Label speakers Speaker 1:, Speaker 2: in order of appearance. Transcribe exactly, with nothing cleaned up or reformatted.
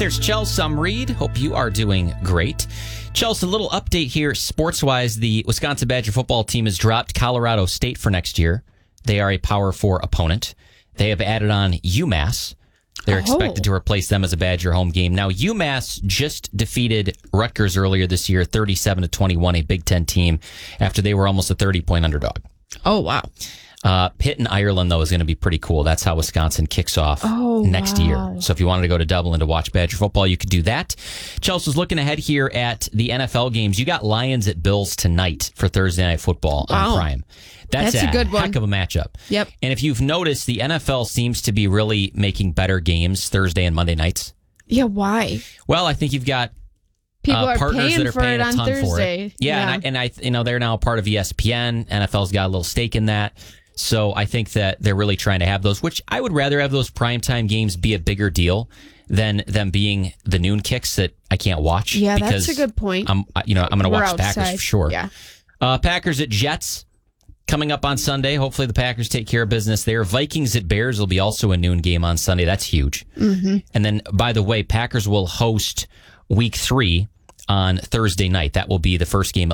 Speaker 1: there's Chelsea. I'm Reed. Hope you are doing great. Chelsea, a little update here. Sports-wise, the Wisconsin Badger football team has dropped Colorado State for next year. They are a Power Four opponent. They have added on UMass. They're oh. expected to replace them as a Badger home game. Now, UMass just defeated Rutgers earlier this year, thirty-seven to twenty-one, a Big Ten team, after they were almost a thirty-point underdog.
Speaker 2: Oh, wow.
Speaker 1: Uh, Pitt and Ireland, though, is going to be pretty cool. That's how Wisconsin kicks off
Speaker 2: oh,
Speaker 1: next
Speaker 2: wow.
Speaker 1: year. So if you wanted to go to Dublin to watch Badger football, you could do that. Chelsea's looking ahead here at the N F L games. You got Lions at Bills tonight for Thursday Night Football
Speaker 2: wow.
Speaker 1: on Prime. That's,
Speaker 2: That's a,
Speaker 1: a
Speaker 2: good one.
Speaker 1: heck of a matchup.
Speaker 2: Yep.
Speaker 1: And if you've noticed, the N F L seems to be really making better games Thursday and Monday nights.
Speaker 2: Yeah, why?
Speaker 1: Well, I think you've got
Speaker 2: people
Speaker 1: uh,
Speaker 2: are
Speaker 1: partners
Speaker 2: paying
Speaker 1: that are
Speaker 2: for
Speaker 1: paying
Speaker 2: it
Speaker 1: a
Speaker 2: on
Speaker 1: ton
Speaker 2: Thursday.
Speaker 1: for it. Yeah,
Speaker 2: yeah.
Speaker 1: and, I, and I, you know, they're now a part of E S P N. N F L's got a little stake in that. So I think that they're really trying to have those, which I would rather have those primetime games be a bigger deal than them being the noon kicks that I can't watch.
Speaker 2: Yeah,
Speaker 1: because
Speaker 2: that's a good point.
Speaker 1: I'm, you know, I'm going to watch
Speaker 2: outside.
Speaker 1: the Packers for sure.
Speaker 2: Yeah.
Speaker 1: Uh, Packers at Jets coming up on Sunday. Hopefully the Packers take care of business there. Vikings at Bears will be also a noon game on Sunday. That's huge.
Speaker 2: Mm-hmm.
Speaker 1: And then, by the way, Packers will host week three on Thursday night. That will be the first game